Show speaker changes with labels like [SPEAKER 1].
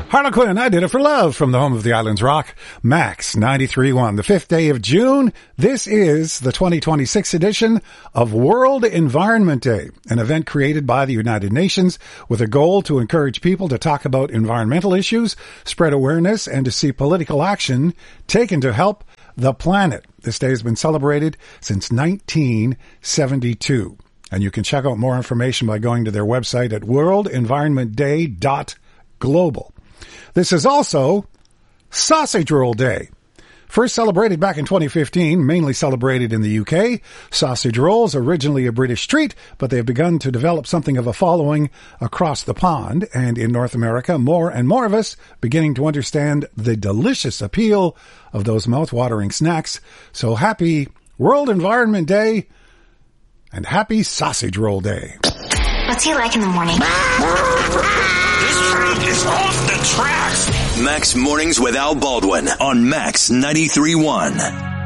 [SPEAKER 1] Harlequin, I Did It for Love from the home of the Islands Rock, Max 93.1. The 5th day of June, this is the 2026 edition of World Environment Day, an event created by the United Nations with a goal to encourage people to talk about environmental issues, spread awareness, and to see political action taken to help the planet. This day has been celebrated since 1972. And you can check out more information by going to their website at worldenvironmentday.global. This is also Sausage Roll Day. First celebrated back in 2015, mainly celebrated in the UK, sausage rolls, originally a British treat, but they've begun to develop something of a following across the pond. And in North America, more and more of us beginning to understand the delicious appeal of those mouth-watering snacks. So happy World Environment Day and happy Sausage Roll Day.
[SPEAKER 2] What's he like in the morning?
[SPEAKER 3] This train is off the tracks.
[SPEAKER 4] Max Mornings with Al Baldwin on Max 93.1.